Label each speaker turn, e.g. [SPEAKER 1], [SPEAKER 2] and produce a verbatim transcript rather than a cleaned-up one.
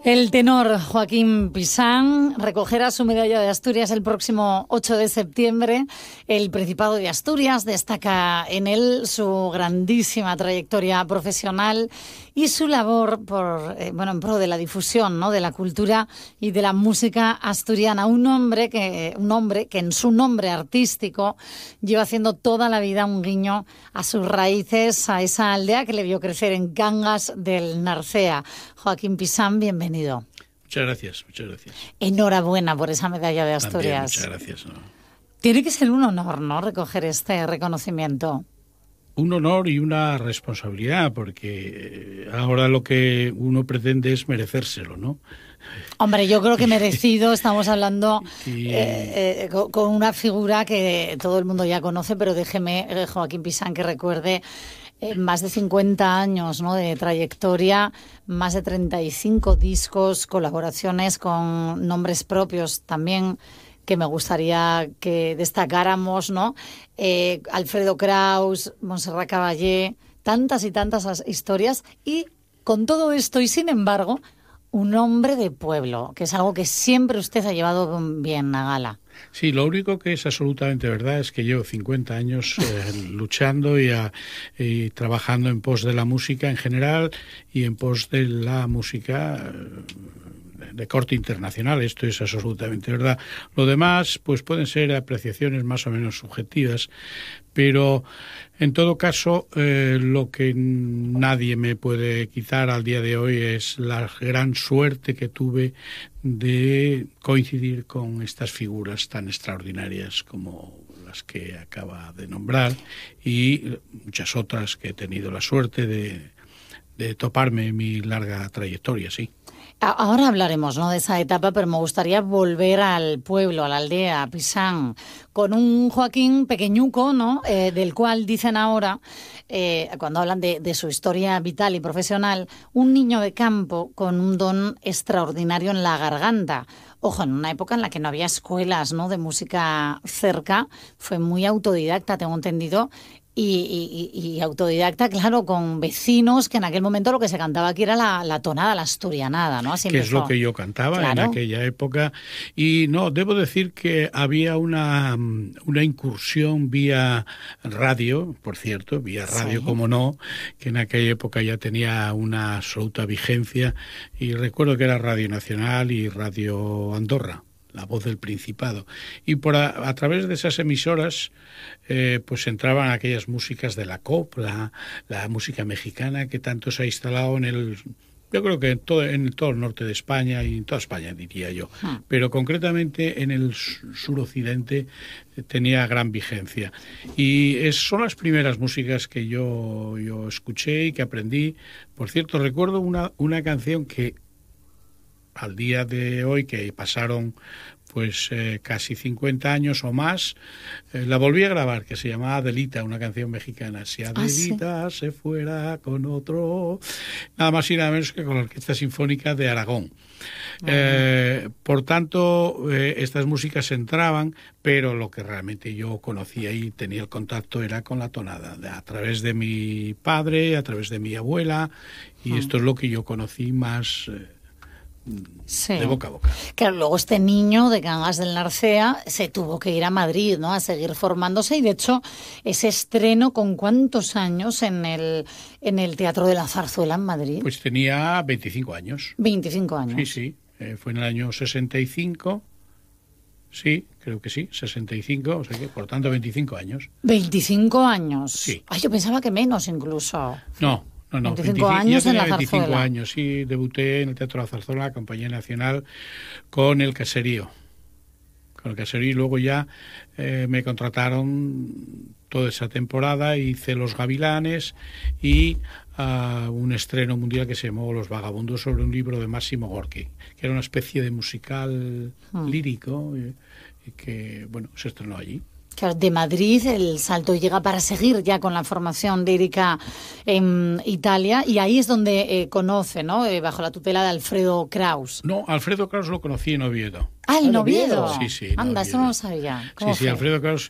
[SPEAKER 1] El tenor Joaquín Pisán recogerá su medalla de Asturias el próximo ocho de septiembre. El Principado de Asturias destaca en él su grandísima trayectoria profesional y su labor por, eh, bueno, en pro de la difusión, ¿no?, de la cultura y de la música asturiana. Un hombre que, un hombre que en su nombre artístico lleva haciendo toda la vida un guiño a sus raíces, a esa aldea que le vio crecer en Cangas del Narcea. Joaquín Pisán, bienvenido.
[SPEAKER 2] Muchas gracias, muchas gracias.
[SPEAKER 1] Enhorabuena por esa medalla de Asturias.
[SPEAKER 2] También, muchas gracias. ¿No?
[SPEAKER 1] Tiene que ser un honor, ¿no?, recoger este reconocimiento.
[SPEAKER 2] Un honor y una responsabilidad, porque ahora lo que uno pretende es merecérselo, ¿no?
[SPEAKER 1] Hombre, yo creo que merecido. Estamos hablando
[SPEAKER 2] y...
[SPEAKER 1] eh, eh, con, con una figura que todo el mundo ya conoce, pero déjeme, eh, Joaquín Pisán, que recuerde eh, más de cincuenta años, ¿no?, de trayectoria, más de treinta y cinco discos, colaboraciones con nombres propios también, que me gustaría que destacáramos, ¿no? Eh, Alfredo Kraus, Montserrat Caballé, tantas y tantas historias. Y con todo esto, y sin embargo, un hombre de pueblo, que es algo que siempre usted ha llevado bien a gala.
[SPEAKER 2] Sí, lo único que es absolutamente verdad es que llevo cincuenta años eh, luchando y, a, y trabajando en pos de la música en general y en pos de la música eh, de corte internacional. Esto es absolutamente verdad. Lo demás, pues pueden ser apreciaciones más o menos subjetivas, pero en todo caso, eh, lo que nadie me puede quitar al día de hoy es la gran suerte que tuve de coincidir con estas figuras tan extraordinarias como las que acaba de nombrar y muchas otras que he tenido la suerte de, de toparme en mi larga trayectoria, sí.
[SPEAKER 1] Ahora hablaremos, ¿no?, de esa etapa, pero me gustaría volver al pueblo, a la aldea, a Pisán, con un Joaquín pequeñuco, ¿no?, eh, del cual dicen ahora, eh, cuando hablan de, de su historia vital y profesional, un niño de campo con un don extraordinario en la garganta. Ojo, en una época en la que no había escuelas, ¿no?, de música cerca, fue muy autodidacta, tengo entendido. Y, y, y autodidacta, claro, con vecinos, que en aquel momento lo que se cantaba aquí era la, la tonada, la asturianada, ¿no? Así
[SPEAKER 2] que
[SPEAKER 1] empezó.
[SPEAKER 2] Es lo que yo cantaba, claro, en aquella época. Y no, debo decir que había una, una incursión vía radio, por cierto, vía radio, sí, como no, que en aquella época ya tenía una absoluta vigencia. Y recuerdo que era Radio Nacional y Radio Andorra, la voz del Principado, y por a, a través de esas emisoras eh, pues entraban aquellas músicas de la copla, la música mexicana que tanto se ha instalado en el, yo creo que en todo, en todo el norte de España y en toda España, diría yo, hmm. pero concretamente en el suroccidente tenía gran vigencia. Y es, son las primeras músicas que yo, yo escuché y que aprendí. Por cierto, recuerdo una, una canción que al día de hoy, que pasaron pues eh, casi cincuenta años o más, eh, la volví a grabar, que se llamaba Adelita, una canción mexicana. Si Adelita ah, ¿sí? se fuera con otro, nada más y nada menos que con la Orquesta Sinfónica de Aragón. Uh-huh. Eh, por tanto, eh, estas músicas entraban, pero lo que realmente yo conocía y tenía el contacto era con la tonada, de, a través de mi padre, a través de mi abuela, y uh-huh. esto es lo que yo conocí más eh, sí. de boca a boca.
[SPEAKER 1] Claro, luego este niño de Cangas del Narcea se tuvo que ir a Madrid, ¿no?, a seguir formándose, y de hecho ese estreno, ¿con cuántos años en el en el Teatro de la Zarzuela en Madrid?
[SPEAKER 2] Pues tenía veinticinco años.
[SPEAKER 1] veinticinco años.
[SPEAKER 2] Sí, sí, eh, fue en el año sesenta y cinco, sí, creo que sí, sesenta y cinco, o sea que por tanto veinticinco años.
[SPEAKER 1] ¿veinticinco años?
[SPEAKER 2] Sí.
[SPEAKER 1] Ay, yo pensaba que menos incluso.
[SPEAKER 2] No. No, no,
[SPEAKER 1] veinticinco años en la
[SPEAKER 2] veinticinco
[SPEAKER 1] Zarzuela.
[SPEAKER 2] años, sí, debuté en el Teatro de la Zarzuela, la Compañía Nacional, con El Caserío. Con El Caserío, y luego ya eh, me contrataron toda esa temporada, hice Los Gavilanes y uh, un estreno mundial que se llamó Los Vagabundos, sobre un libro de Máximo Gorki, que era una especie de musical hmm. lírico eh, que, bueno, se estrenó allí.
[SPEAKER 1] Claro, de Madrid el salto llega para seguir ya con la formación lírica en Italia, y ahí es donde eh, conoce, ¿no?, eh, bajo la tutela de Alfredo Kraus.
[SPEAKER 2] No, Alfredo Kraus lo conocí en Oviedo.
[SPEAKER 1] Ah, en Oviedo.
[SPEAKER 2] Sí, sí.
[SPEAKER 1] Anda,
[SPEAKER 2] Oviedo.
[SPEAKER 1] eso no lo sabía.
[SPEAKER 2] Sí, sí, Alfredo Kraus